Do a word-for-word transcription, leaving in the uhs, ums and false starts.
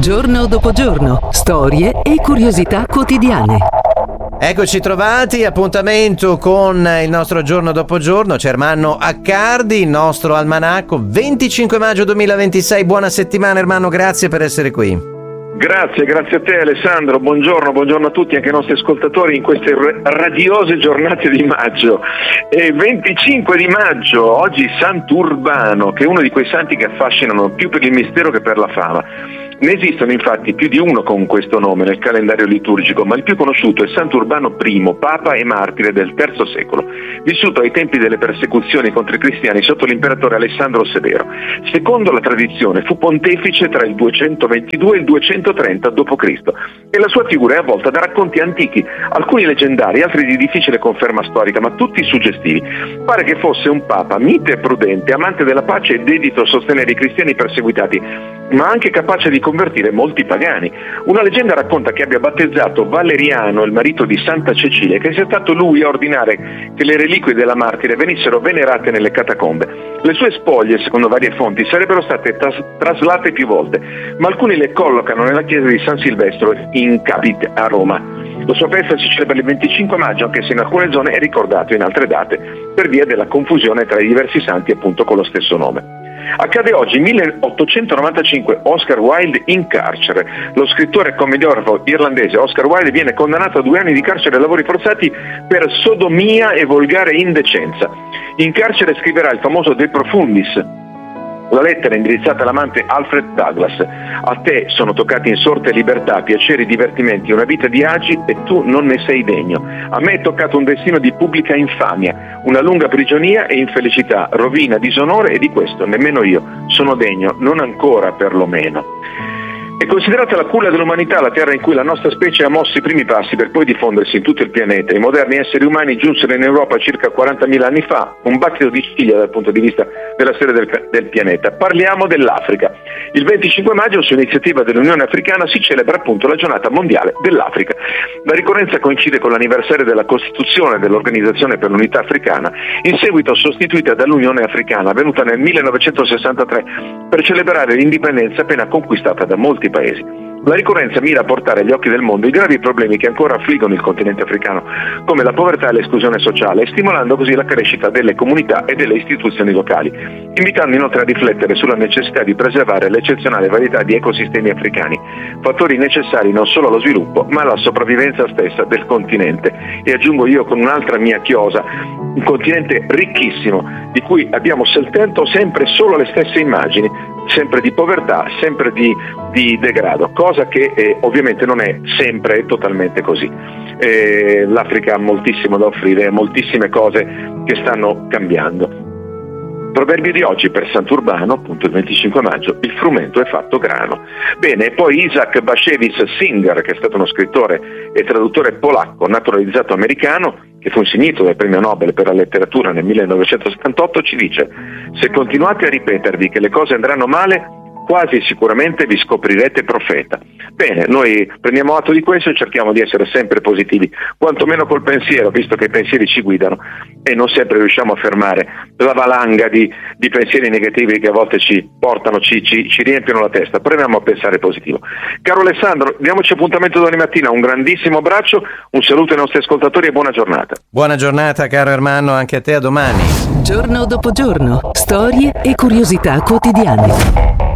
Giorno dopo giorno, storie e curiosità quotidiane. Eccoci trovati, appuntamento con il nostro giorno dopo giorno. C'è Ermanno Accardi, il nostro almanacco, venticinque maggio duemilaventisei. Buona settimana Ermanno, grazie per essere qui. Grazie, grazie a te Alessandro, buongiorno, buongiorno a tutti, anche ai nostri ascoltatori in queste radiose giornate di maggio. E venticinque di maggio, oggi Sant'Urbano, che è uno di quei santi che affascinano più per il mistero che per la fama. Ne esistono infatti più di uno con questo nome nel calendario liturgico, ma il più conosciuto è Sant'Urbano I, papa e martire del terzo secolo, vissuto ai tempi delle persecuzioni contro i cristiani sotto l'imperatore Alessandro Severo. Secondo la tradizione fu pontefice tra il duecentoventidue e il duecentotrenta dopo Cristo e la sua figura è avvolta da racconti antichi, alcuni leggendari, altri di difficile conferma storica, ma tutti suggestivi. Pare che fosse un papa mite e prudente, amante della pace e dedito a sostenere i cristiani perseguitati, ma anche capace di convertire molti pagani. Una leggenda racconta che abbia battezzato Valeriano, il marito di Santa Cecilia, e che sia stato lui a ordinare che le reliquie della martire venissero venerate nelle catacombe. Le sue spoglie, secondo varie fonti, sarebbero state tras- traslate più volte, ma alcuni le collocano nella chiesa di San Silvestro in Capite a Roma. La sua festa si celebra il venticinque maggio, anche se in alcune zone è ricordato in altre date, per via della confusione tra i diversi santi appunto con lo stesso nome. Accade oggi, milleottocentonovantacinque, Oscar Wilde in carcere. Lo scrittore e commediografo irlandese Oscar Wilde viene condannato a due anni di carcere e lavori forzati per sodomia e volgare indecenza. In carcere scriverà il famoso De Profundis, la lettera indirizzata all'amante Alfred Douglas. A te sono toccati in sorte libertà, piaceri, divertimenti, una vita di agi e tu non ne sei degno. A me è toccato un destino di pubblica infamia, una lunga prigionia e infelicità, rovina, disonore, e di questo nemmeno io sono degno, non ancora perlomeno. È considerata la culla dell'umanità la terra in cui la nostra specie ha mosso i primi passi per poi diffondersi in tutto il pianeta. I moderni esseri umani giunsero in Europa circa quarantamila anni fa, un battito di ciglia dal punto di vista della storia del, del pianeta. Parliamo dell'Africa. Il venticinque maggio, su iniziativa dell'Unione Africana, si celebra appunto la giornata mondiale dell'Africa. La ricorrenza coincide con l'anniversario della costituzione dell'Organizzazione per l'Unità Africana, in seguito sostituita dall'Unione Africana, avvenuta nel millenovecentosessantatré, per celebrare l'indipendenza appena conquistata da molti paesi. La ricorrenza mira a portare agli occhi del mondo i gravi problemi che ancora affliggono il continente africano, come la povertà e l'esclusione sociale, stimolando così la crescita delle comunità e delle istituzioni locali, invitando inoltre a riflettere sulla necessità di preservare l'eccezionale varietà di ecosistemi africani, fattori necessari non solo allo sviluppo, ma alla sopravvivenza stessa del continente. E aggiungo io con un'altra mia chiosa, un continente ricchissimo, di cui abbiamo soltanto sempre solo le stesse immagini, sempre di povertà, sempre di, di degrado, cosa che eh, ovviamente non è sempre totalmente così. Eh, L'Africa ha moltissimo da offrire, moltissime cose che stanno cambiando. Proverbio di oggi per Sant'Urbano, appunto il venticinque maggio, il frumento è fatto grano. Bene, e poi Isaac Bashevis Singer, che è stato uno scrittore e traduttore polacco naturalizzato americano, che fu insignito del premio Nobel per la letteratura nel millenovecentosettantotto, ci dice: se continuate a ripetervi che le cose andranno male, quasi sicuramente vi scoprirete profeta. Bene, noi prendiamo atto di questo e cerchiamo di essere sempre positivi, quantomeno col pensiero, visto che i pensieri ci guidano e non sempre riusciamo a fermare la valanga di, di pensieri negativi che a volte ci portano, ci, ci, ci riempiono la testa. Proviamo a pensare positivo. Caro Alessandro, diamoci appuntamento domani mattina, un grandissimo abbraccio, un saluto ai nostri ascoltatori e buona giornata. Buona giornata caro Ermanno, anche a te, a domani. Giorno dopo giorno, storie e curiosità quotidiane.